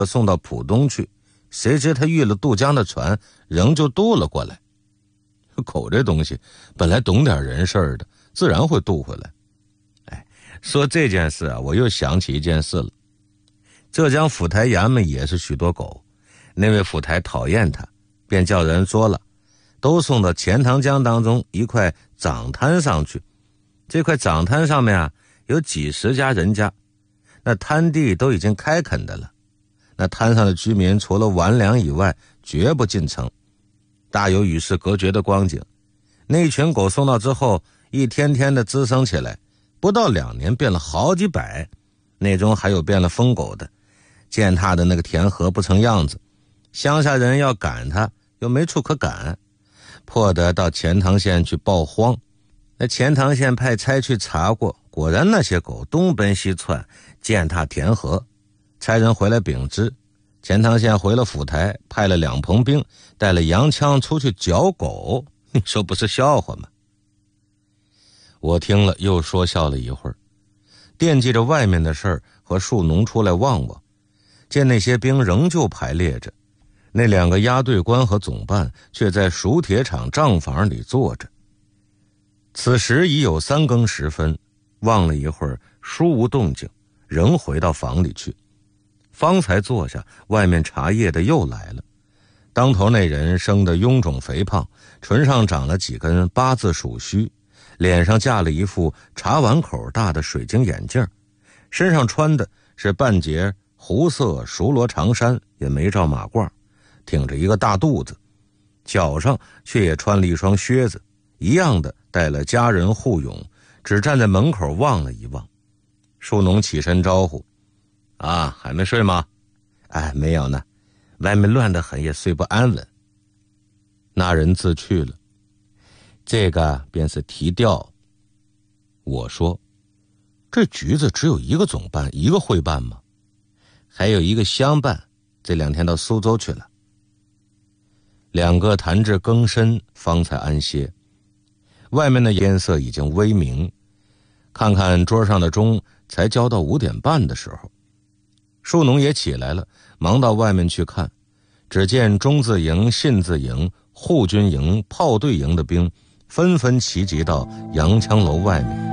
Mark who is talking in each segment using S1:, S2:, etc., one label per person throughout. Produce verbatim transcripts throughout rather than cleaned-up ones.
S1: 送到浦东去，谁知他遇了渡江的船，仍旧渡了过来。狗这东西本来懂点人事儿的，自然会渡回来。哎，说这件事啊，我又想起一件事了。浙江府台衙门也是许多狗，那位府台讨厌他，便叫人说了，都送到钱塘江当中一块长滩上去。这块长滩上面啊，有几十家人家，那滩地都已经开垦的了。那滩上的居民除了玩粮以外，绝不进城，大有与世隔绝的光景。那群狗送到之后，一天天的滋生起来，不到两年变了好几百，那中还有变了疯狗的，践踏的那个田禾不成样子，乡下人要赶他，又没处可赶，迫得到钱塘县去报荒。那钱塘县派差去查过，果然那些狗东奔西窜，践踏田禾。差人回来禀知，钱塘县回了府台，派了两棚兵，带了洋枪出去剿狗。你说不是笑话吗？我听了又说笑了一会儿，惦记着外面的事儿，和树农出来望望，见那些兵仍旧排列着，那两个押队官和总办却在熟铁厂账房里坐着。此时已有三更时分，望了一会儿，书无动静，仍回到房里去。方才坐下，外面茶叶的又来了。当头那人生得臃肿肥胖，唇上长了几根八字鼠须，脸上架了一副茶碗口大的水晶眼镜，身上穿的是半截湖色熟罗长衫，也没罩马褂，挺着一个大肚子，脚上却也穿了一双靴子，一样的带了家人护拥，只站在门口望了一望。树农起身招呼：啊，还没睡吗？哎，没有呢，外面乱得很，也睡不安稳。那人自去了。这个便是提调。我说，这局子只有一个总办，一个会办吗？还有一个乡办，这两天到苏州去了。两个谈至更深，方才安歇。外面的烟色已经微明，看看桌上的钟，才交到五点半的时候。树农也起来了，忙到外面去看，只见中字营、信字营、护军营、炮队营的兵纷纷齐集到洋枪楼外面。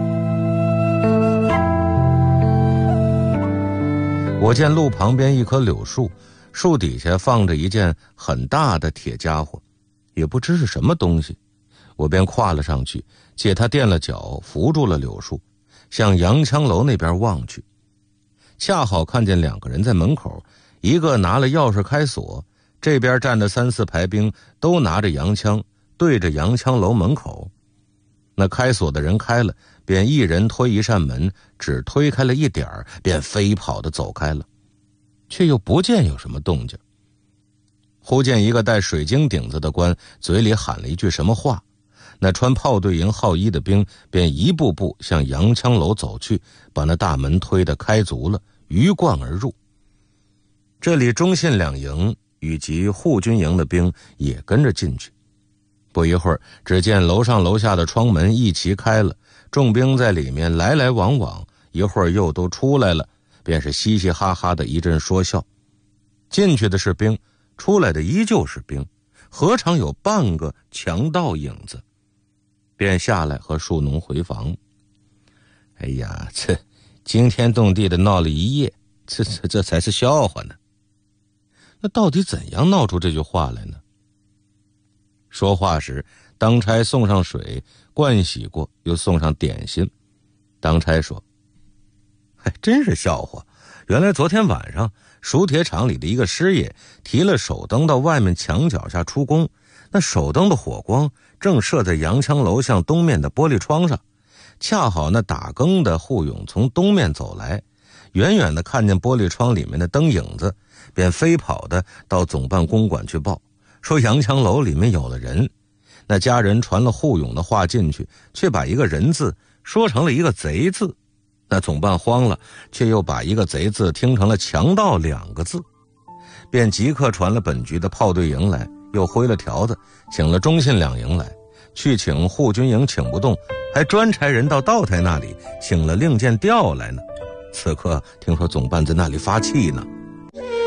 S1: 我见路旁边一棵柳树，树底下放着一件很大的铁家伙，也不知是什么东西，我便跨了上去，借他垫了脚，扶住了柳树，向洋枪楼那边望去。恰好看见两个人在门口，一个拿了钥匙开锁，这边站着三四排兵，都拿着洋枪，对着洋枪楼门口。那开锁的人开了，便一人推一扇门，只推开了一点儿，便飞跑地走开了，却又不见有什么动静。忽见一个戴水晶顶子的官嘴里喊了一句什么话，那穿炮队营号衣的兵便一步步向洋枪楼走去，把那大门推得开足了，鱼贯而入。这里中信两营以及护军营的兵也跟着进去。不一会儿，只见楼上楼下的窗门一齐开了，众兵在里面来来往往，一会儿又都出来了，便是嘻嘻哈哈的一阵说笑。进去的是兵，出来的依旧是兵，何尝有半个强盗影子？便下来和树农回房。哎呀，这惊天动地的闹了一夜，这这这才是笑话呢。那到底怎样闹出这句话来呢？说话时，当差送上水，盥洗过，又送上点心。当差说：还真是笑话，原来昨天晚上熟铁厂里的一个师爷提了手灯到外面墙角下出工，那手灯的火光正射在洋枪楼向东面的玻璃窗上，恰好那打更的护勇从东面走来，远远的看见玻璃窗里面的灯影子，便飞跑的到总办公馆去报，说洋枪楼里面有了人。那家人传了护勇的话进去，却把一个人字说成了一个贼字。那总办慌了，却又把一个贼字听成了强盗两个字，便即刻传了本局的炮队营来，又挥了条子请了中信两营来，去请护军营请不动，还专差人到道台那里请了令箭调来呢。此刻听说总办在那里发气呢。